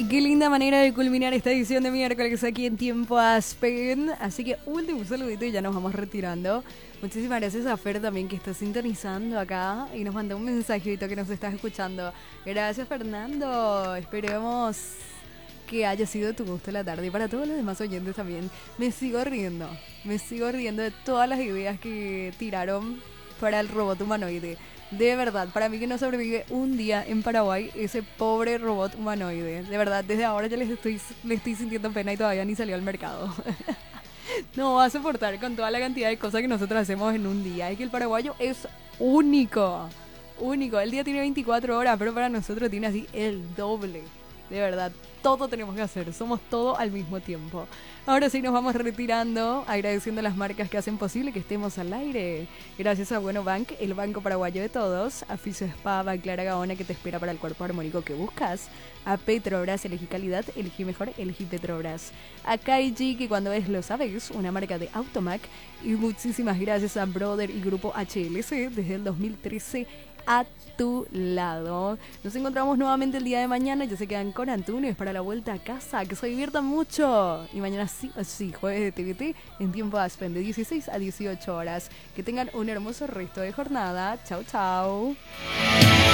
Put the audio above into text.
Y qué linda manera de culminar esta edición de miércoles aquí en Tiempo Aspen. Así que último saludito y ya nos vamos retirando. Muchísimas gracias a Fer también que está sintonizando acá y nos mandó un mensajito que nos estás escuchando. Gracias Fernando. Esperemos que haya sido de tu gusto la tarde. Y para todos los demás oyentes también. Me sigo riendo de todas las ideas que tiraron para el robot humanoide. De verdad, para mí que no sobrevive un día en Paraguay ese pobre robot humanoide. De verdad, desde ahora ya le estoy sintiendo pena y todavía ni salió al mercado. No va a soportar con toda la cantidad de cosas que nosotros hacemos en un día. Es que el paraguayo es único. Único. El día tiene 24 horas, pero para nosotros tiene así el doble. De verdad, todo tenemos que hacer. Somos todo al mismo tiempo. Ahora sí nos vamos retirando, agradeciendo a las marcas que hacen posible que estemos al aire. Gracias a Bueno Bank, el banco paraguayo de todos. A Fisio Spa, Clara Gaona, que te espera para el cuerpo armónico que buscas. A Petrobras, elegí calidad, elegí mejor, elegí Petrobras. A Kaiji, que cuando ves lo sabes, una marca de Automac. Y muchísimas gracias a Brother y Grupo HLC desde el 2013 a tu lado. Nos encontramos nuevamente el día de mañana. Ya se quedan con Antunes para la vuelta a casa. Que se diviertan mucho. Y mañana sí, jueves de TVT en Tiempo Aspen de 16 a 18 horas. Que tengan un hermoso resto de jornada. Chau, chau.